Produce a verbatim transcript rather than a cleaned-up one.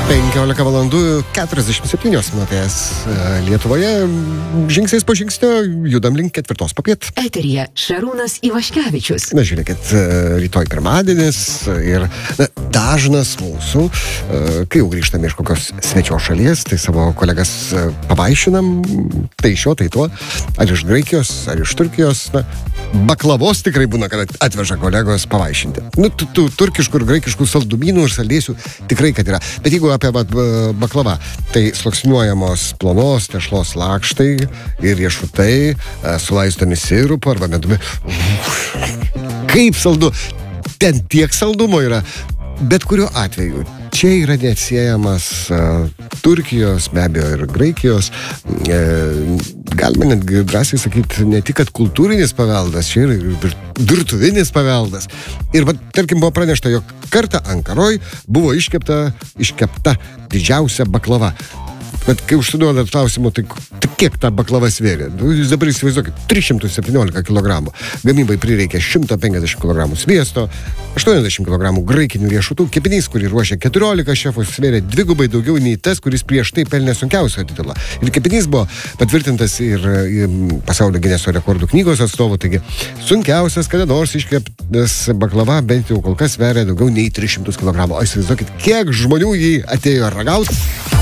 penkiolika valandų keturiasdešimt septynios minutės Lietuvoje. Žingsnis po žingsnio judam link ketvirtos popiet. Eteryje Šarūnas Ivaškevičius. Na, žiūrėkit, rytoj pirmadienis ir na, dažnas mūsų, kai jau grįžtame iš kokios svečios šalies, tai savo kolegas pavaišinam, tai šio, tai tuo, ar iš Graikijos, ar iš Turkijos, na, baklavos tikrai būna, kad atveža kolegos pavaišinti. Nu, tų, tų turkiškų ir graikiškų saldumynų ir saldėsių tikrai, kad yra. Bet jeigu apie baklavą, tai sluoksniuojamos plonos tešlos lakštai ir riešutai, sulaistomi sirupu arba medumi. Kaip saldu! Ten tiek saldumo yra. Bet kuriuo atveju čia yra neatsiejamas uh, Turkijos, be abejo, ir Graikijos, e, galime netgi drąsiai sakyti, ne tik, kad kultūrinis paveldas, čia yra ir virtuvinis paveldas. Ir, va, tarkim, buvo pranešta, jog kartą Ankaroj buvo iškepta, iškepta didžiausia baklava. Bet kai užsiduodat klausimų, tai, tai kiek ta baklava svėrė? Jūs dabar įsivaizduokit, trys šimtai septyniolika kilogramų. Gamybai prireikė šimtas penkiasdešimt kilogramų sviesto, aštuoniasdešimt kilogramų graikinių riešutų. Kepinys, kurį ruošė keturiolika šefų, svėrė dvigubai daugiau nei tas, kuris prieš tai pelnė sunkiausią titulą. Ir kepinys buvo patvirtintas ir, ir pasaulio Gineso rekordų knygos atstovų. Taigi sunkiausias, kada nors iškeptas baklava bent jau kol kas sveria daugiau nei tris šimtus kilogramų. O įsivaizduokit, kiek žmonių jį atėjo ragauti.